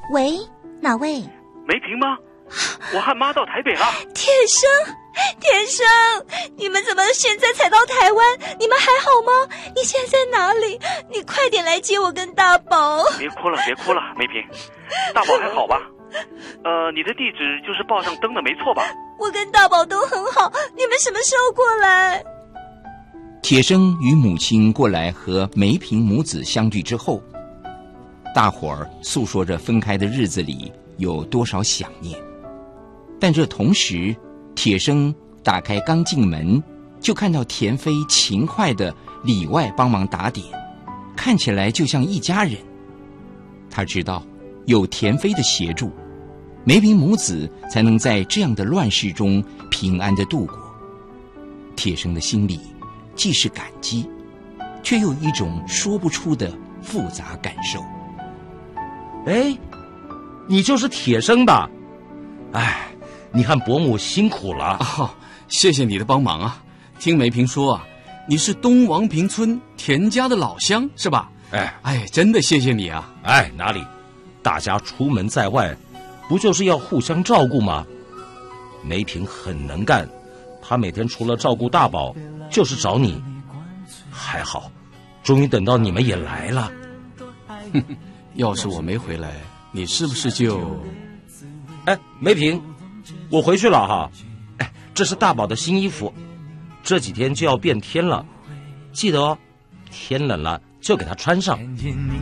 喂，哪位？ 梅萍吗？我和妈到台北了。 铁生，你们怎么现在才到台湾？你们还好吗？你现在在哪里？你快点来接我跟大宝。 别哭了，梅萍，大宝还好吧？你的地址就是报上登的没错吧？ 我跟大宝都很好，你们什么时候过来？ 铁生与母亲过来和梅萍母子相聚之后，大伙儿诉说着分开的日子里有多少想念。但这同时，铁生打开刚进门，就看到田飞勤快地里外帮忙打点，看起来就像一家人。他知道有田飞的协助，梅萍母子才能在这样的乱世中平安地度过。铁生的心里既是感激，却又有一种说不出的复杂感受。 哎，你就是铁生吧？哎，你和伯母辛苦了。 哦，谢谢你的帮忙啊！听梅萍说啊，你是东王坪村田家的老乡是吧？哎，真的谢谢你啊！ 哎，哪里？大家出门在外，不就是要互相照顾吗？梅萍很能干，她每天除了照顾大宝，就是找你。还好，终于等到你们也来了。 要是我没回来，你是不是就…… 哎，梅萍，我回去了哈。哎，这是大宝的新衣服，这几天就要变天了，记得哦，天冷了就给他穿上。